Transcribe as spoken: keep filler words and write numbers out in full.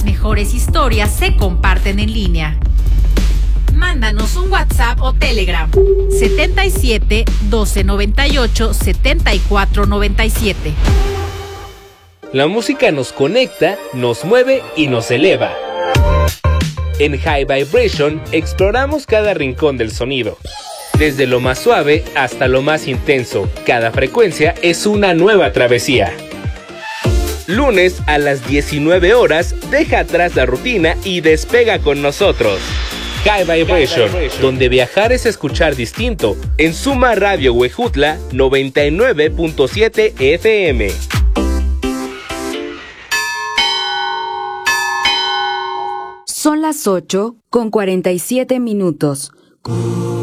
las mejores historias se comparten en línea. Mándanos un WhatsApp o Telegram setenta y siete, doce noventa y ocho, setenta y cuatro noventa y siete. La música nos conecta, nos mueve y nos eleva. En High Vibration exploramos cada rincón del sonido. Desde lo más suave hasta lo más intenso, cada frecuencia es una nueva travesía. Lunes a las diecinueve horas, deja atrás la rutina y despega con nosotros. High Vibration, donde viajar es escuchar distinto, en Suma Radio Huejutla noventa y nueve punto siete F M. Son las ocho con cuarenta y siete minutos.